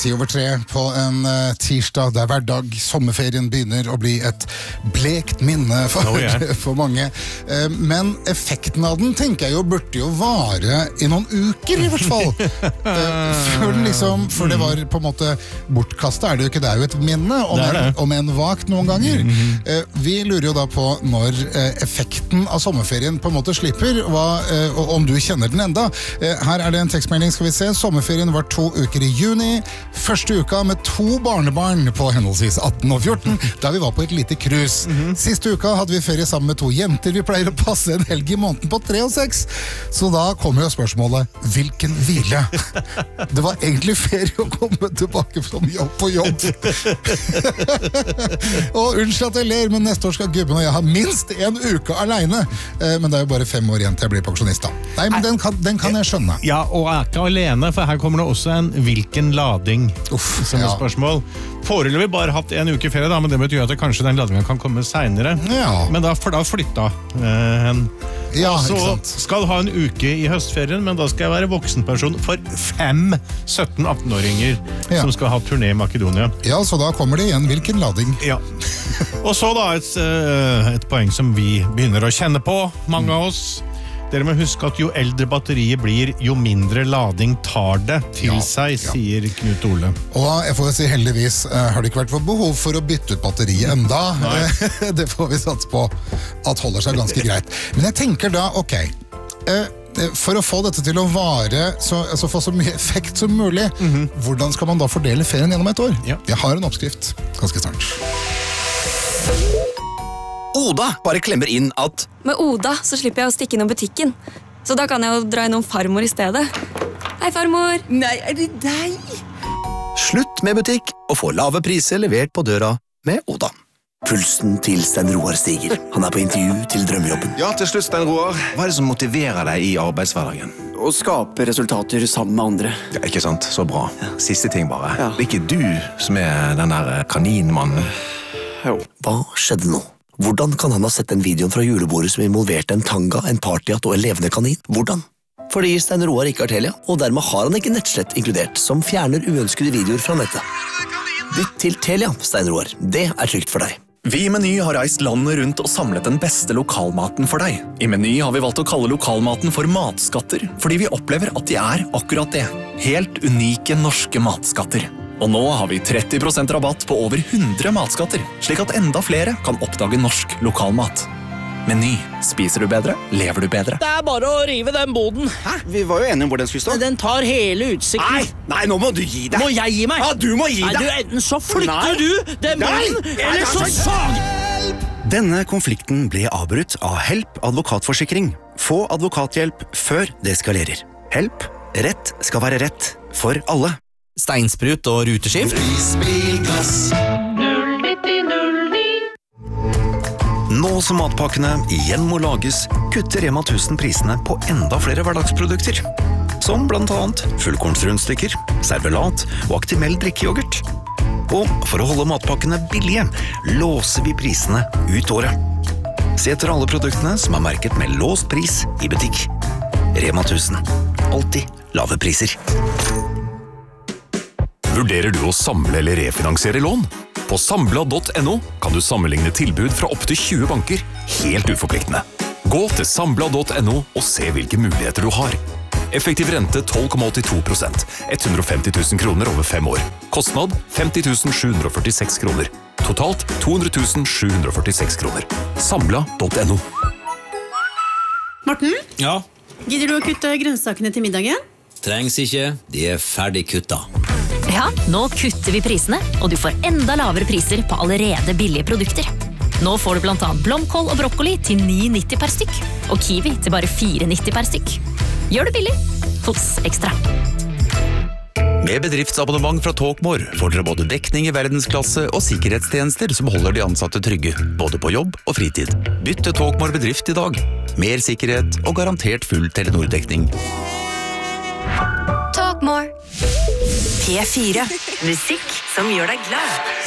10:03 på en tirsdag. Det hverdag. Sommerferien begynner å bli et blekt minne for mange. Men effekten av den, tenker jeg jo, burde jo vare i noen uker i hvert fall. For det var på en måte bortkastet, er det jo ikke. Det er jo et minne, om en vakt noen ganger. Vi lurer jo da på når effekten av sommerferien på en måte slipper, og om du kjenner den enda. Her er det en tekstmelding, skal vi se. Sommerferien var 2 uker i juni. Første uka med 2 barnebarn på henholdsvis 18 og 14, da vi var på et lite krus. Siste uka hadde vi ferie sammen med 2 jenter. Vi pleier å passe en helg i måneden på 3 og 6. Så da kommer jo spørsmålet, hvilken hvile? Det var egentlig ferie å komme tilbake fra jobb på jobb. Og unnskyld at jeg ler, men neste år skal gubben og jeg ha minst 1 uke alene. Men det er jo bare 5 år igjen til jeg blir pensjonist da. Nei, men den kan jeg skjønne. Ja, og er ikke alene, for her kommer det også en hvilken lading som er spørsmål. Foreløpig bare hatt 1 uke ferie da, men det betyr at det kanskje den ladingen kan komme senere. Men da flytta hen. Og så skal ha en uke i høstferien, men da skal jeg være voksenperson for 5 17-18-åringer som skal ha turné i Makedonia. Ja, så da kommer det igjen hvilken lading. Ja. Og så da et poeng som vi begynner å kjenne på, mange av oss. Dere må huske at jo eldre batteriet blir, jo mindre lading tar det til seg, sier Knut Ole. Og jeg får si heldigvis, har det ikke vært for behov for å bytte ut batteriet enda. Det får vi satse på at holder seg ganske greit. Men jeg tenker da, ok, for å få dette til å vare, altså få så mye effekt som mulig, hvordan skal man da fordele ferien gjennom et år? Jeg har en oppskrift, ganske snart. Oda bare klemmer inn at med Oda så slipper jeg å stikke innom butikken. Så da kan jeg jo dra innom farmor i stedet. Hei, farmor! Nei, er det deg? Slutt med butikk og få lave priser levert på døra med Oda. Pulsen til Stein Roar stiger. Han er på intervju til drømmejobben. Ja, til slutt, Stein Roar. Hva er det som motiverer deg i arbeidshverdagen? Å skape resultater sammen med andre. Ja, ikke sant? Så bra. Siste ting bare. Det er ikke du som er den der kaninmannen. Hva skjedde nå? Hvordan kan han ha sett den videoen fra julebordet som involverte en tanga, en partyhatt og en levende kanin? Hvordan? Fordi Stein Roar ikke har Telia, og dermed har han ikke nettslett inkludert, som fjerner uønskede videoer fra nettet. Bytt til Telia, Stein Roar. Det er trygt for deg. Vi i Meny har reist landet rundt og samlet den beste lokalmaten for deg. I Meny har vi valgt å kalle lokalmaten for matskatter, fordi vi opplever at de er akkurat det. Helt unike norske matskatter. Og nå har vi 30% rabatt på over 100 matskatter, slik at enda flere kan oppdage norsk lokalmat. Meny. Spiser du bedre, lever du bedre. Det er bare å rive den boden. Hæ? Vi var jo enige om hvor den skulle stå. Den tar hele utsikten. Nei, nå må du gi deg. Må jeg gi meg? Ja, du må gi deg. Nei, enten så flytter du den boden, eller så sag! Denne konflikten ble avbrutt av Help advokatforsikring. Få advokathjelp før det eskalerer. Help. Rett skal være rett for alle. Steinsprut og ruteskift. Prisbilgass. 09009. Nå som matpakkene igjen må lages, kutter Rema 1000 prisene på enda flere hverdagsprodukter. Som blant annet fullkornsrundstykker, servelat og Actimel drikkejoghurt. Og for å holde matpakkene billige, låser vi prisene ut året. Se etter alle produktene som er merket med låst pris i butikk. Rema 1000. Alltid lave priser. Vurderer du å samle eller refinansiere lån? På Sambla.no kan du sammenligne tilbud fra opp til 20 banker, helt uforpliktende. Gå til Sambla.no og se hvilke muligheter du har. Effektiv rente 12,82%, 150 000 kroner over 5 år. Kostnad 50 746 kroner. Totalt 200 746 kroner. Sambla.no. Morten? Ja? Gidder du å kutte grønnsakene til middagen? Trengs ikke, de er ferdig kutta. Ja, nå kutter vi prisene, og du får enda lavere priser på allerede billige produkter. Nå får du blant annet blomkål og brokkoli til 9,90 per stykk, og kiwi til bare 4,90 per stykk. Gjør det billig hos Ekstra. Med bedriftsabonnement fra Talkmore får dere både dekning i verdensklasse og sikkerhetstjenester som holder de ansatte trygge, både på jobb og fritid. Bytt til Talkmore bedrift i dag. Mer sikkerhet og garantert full Telenor-dekning. Talkmore. P4. Musikk som gjør deg glad.